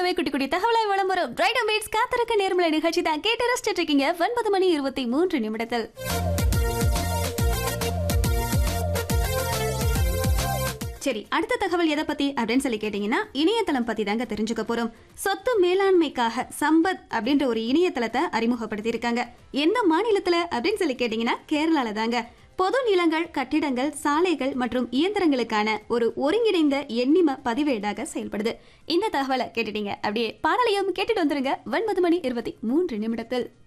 கூடவே குட்டி குட்டி தகவலாய் வளம் வரும் பிரைட் அம்பேட்ஸ் காத்திருக்க நேர்மலை நிகழ்ச்சி தான் கேட்டு ரசிச்சிட்டு இருக்கீங்க 9:23 சரி, அடுத்த தகவல் எதை பத்தி அப்படின்னு சொல்லி கேட்டீங்கன்னா இணையதளம் பத்தி தாங்க தெரிஞ்சுக்க போறோம். சொத்து மேலாண்மைக்காக சம்பத் அப்படின்ற ஒரு இணையதளத்தை அறிமுகப்படுத்தி இருக்காங்க. எந்த மாநிலத்துல அப்படின்னு சொல்லி கேட்டீங்கன்னா கேரளால தாங்க. பொது நிலங்கள், கட்டிடங்கள், சாலைகள் மற்றும் இயந்திரங்களுக்கான ஒரு ஒருங்கிணைந்த எண்ணிம பதிவேடாக செயல்படுது. இந்த தகவலை கேட்டுட்டீங்க அப்படியே பாடலையும் கேட்டுட்டு வந்துருங்க 9:23